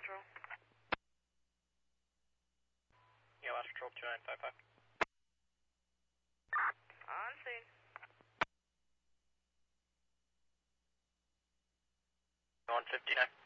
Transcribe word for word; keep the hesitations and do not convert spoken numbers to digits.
Patrol. Yeah, Last Patrol two nine five five. On scene. one fifty-nine.